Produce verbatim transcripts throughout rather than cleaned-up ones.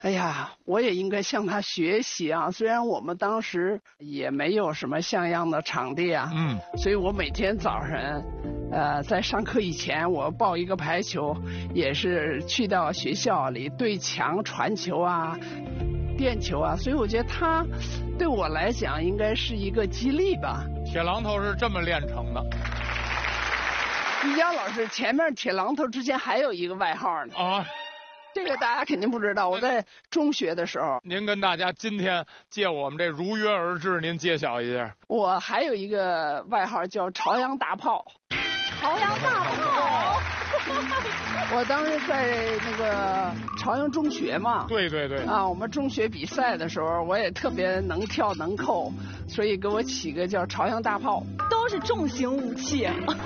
哎呀，我也应该向他学习啊！虽然我们当时也没有什么像样的场地啊，嗯，所以我每天早上，呃，在上课以前，我抱一个排球，也是去到学校里对墙传球啊、垫球啊，所以我觉得他对我来讲应该是一个激励吧。 铁榔头是这么练成的。 于佳老师，前面铁榔头之前还有一个外号呢。啊。这个大家肯定不知道，我在中学的时候。 您跟大家今天借我们这如约而至，您揭晓一下。 我还有一个外号叫朝阳大炮。 朝阳大炮。 我当时在那个朝阳中学嘛。 对对对。 啊，我们中学比赛的时候，我也特别能跳能扣，所以给我起个叫朝阳大炮。 都是重型武器。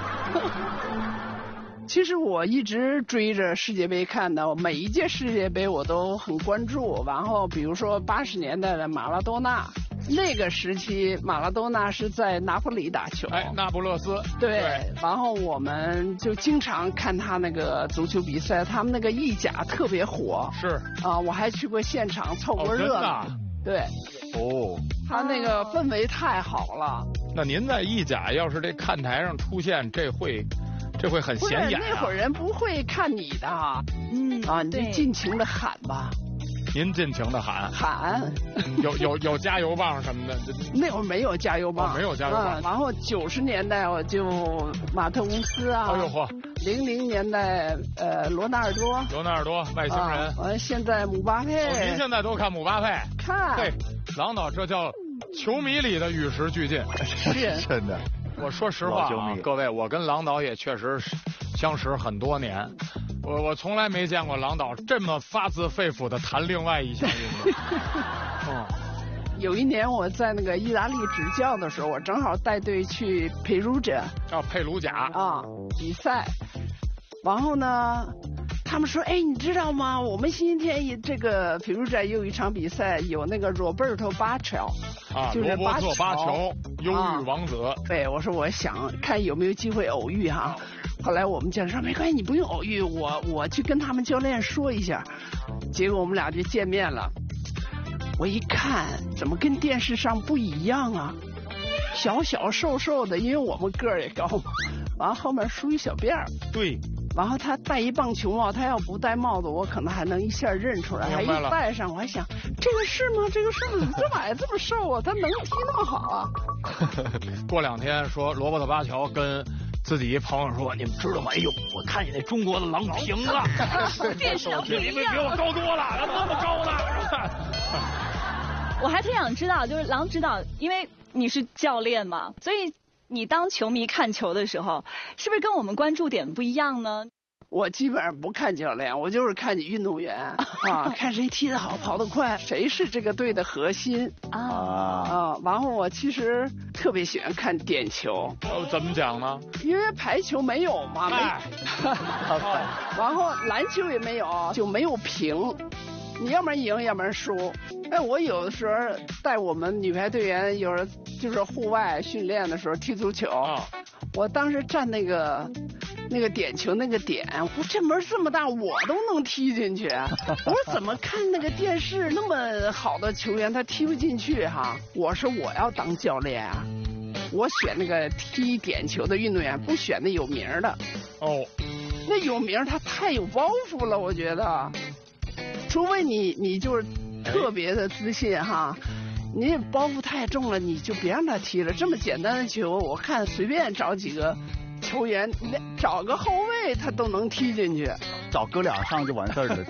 其实我一直追着世界杯看的，每一届世界杯我都很关注。然后比如说八十年代的马拉多纳，那个时期马拉多纳是在拿破里打球， 哎，那不勒斯。 对，对然后我们就经常看他那个足球比赛，他们那个意甲特别火。 是啊，我还去过现场凑过热闹。哦、对。 哦。 他那个氛围太好了。 那您在意甲要是这看台上出现，这会？这会很显眼、啊、 那会儿人不会看你的，嗯啊，你就尽情的喊吧。 您尽情的喊喊， 有有有加油棒什么的。 那会儿没有加油棒， 哦、没有加油棒、 啊。然后九十年代我就马特乌斯啊， 哎呦嚯！ 零零年代呃罗纳尔多， 罗纳尔多外星人。 完、啊、现在姆巴佩、 哦，您现在都看姆巴佩？ 看。 对，郎导这叫球迷里的与时俱进。 是真的。我说实话、啊，各位，我跟郎导也确实相识很多年，我我从来没见过郎导这么发自肺腑的谈另外一项运动。 嗯，有一年我在那个意大利执教的时候，我正好带队去佩鲁贾， 啊，佩鲁贾啊比赛，然后呢，他们说，哎，你知道吗？我们星期天这个佩鲁贾也有一场比赛，有那个 Roberto Baggio。 啊，罗伯特巴乔，忧郁王子、啊。 对，我说我想看有没有机会偶遇哈。后来我们教练说没关系，你不用偶遇，我我去跟他们教练说一下。结果我们俩就见面了。我一看，怎么跟电视上不一样啊？小小瘦瘦的，因为我们个儿也高嘛。完后面梳一小辫儿。 对。 然后他戴一棒球帽，他要不戴帽子，我可能还能一下认出来。还一戴上，我还想，这个是吗？这个是不是这么矮这么瘦啊？他能踢那么好啊？ 过两天说罗伯特巴乔跟自己一朋友说，你们知道吗？哎呦，我看见那中国的郎平了， 电视上不一样， 比我高多了，那么高呢。 我还挺想知道，就是郎指导，因为你是教练嘛，所以。你当球迷看球的时候，是不是跟我们关注点不一样呢？ 我基本上不看教练，我就是看你运动员啊，看谁踢得好，跑得快，谁是这个队的核心啊啊。然后我其实特别喜欢看点球。 哦，怎么讲呢？ 因为排球没有嘛，没。然后篮球也没有，就没有平。你要不然赢，要不然输。哎，我有的时候带我们女排队员，有时候就是户外训练的时候踢足球，哦、我当时站那个那个点球那个点，我这门这么大，我都能踢进去。我说怎么看那个电视那么好的球员他踢不进去哈？我说我要当教练啊，我选那个踢点球的运动员，不选那有名的。哦，那有名他太有包袱了，我觉得。除非你你就是特别的自信哈，你包袱太重了，你就别让他踢了。这么简单的球，我看随便找几个球员，找个后卫他都能踢进去， 找哥俩上就完事儿了。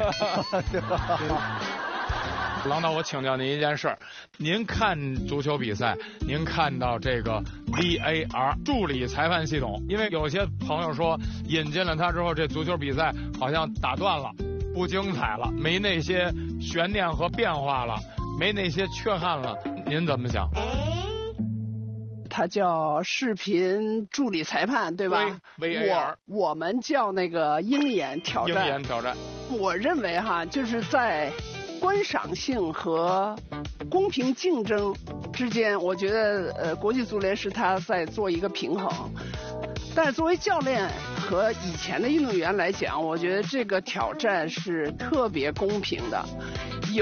郎导，我请教您一件事儿，您看足球比赛，您看到这个 V A R 助理裁判系统，因为有些朋友说引进了它之后，这足球比赛好像打断了。不精彩了，没那些悬念和变化了，没那些缺憾了，您怎么想？ 它叫视频助理裁判，对吧？ 对 V A R， 我我们叫那个鹰眼挑战。 鹰眼挑战。 我认为哈，就是在观赏性和公平竞争之间，我觉得呃，国际足联是他在做一个平衡。但是作为教练和以前的运动员来讲，我觉得这个挑战是特别公平的，